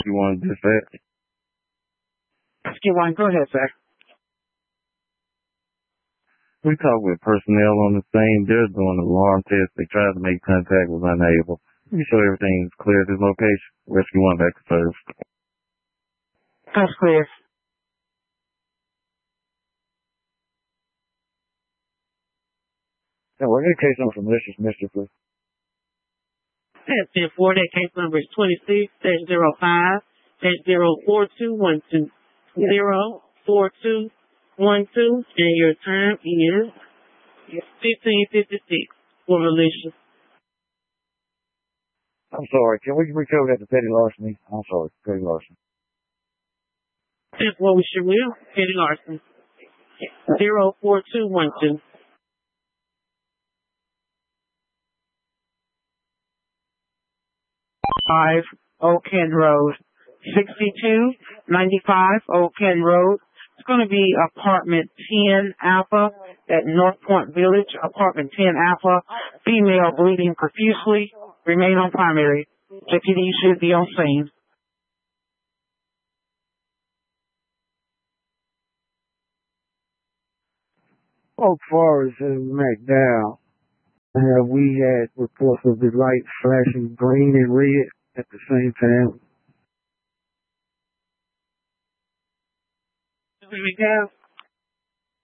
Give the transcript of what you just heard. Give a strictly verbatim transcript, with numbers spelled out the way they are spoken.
Rescue one dispatch. Rescue one, go ahead, sir. We talked with personnel on the scene. They're doing an alarm test. They tried to make contact, was unable. We show everything is clear at this location. Rescue one back to service. That's clear. Now, we're going to case number from malicious mischief, please. ten four, that case number is twenty-six dash zero five dash zero four two one two. zero four two one two, and your time is fifteen fifty-six for malicious. I'm sorry. Can we recover that to petty larceny? I'm sorry. Petty larceny. That's what we sure will. Petty larceny. zero four two one two. Five Oak Ken Road, sixty-two ninety-five Oak Ken Road. It's going to be apartment ten Alpha at North Point Village. Apartment ten Alpha, female bleeding profusely. Remain on primary. Deputy should be on scene. Oak Forest and McDowell. Have we had reports of the light flashing green and red at the same time? We have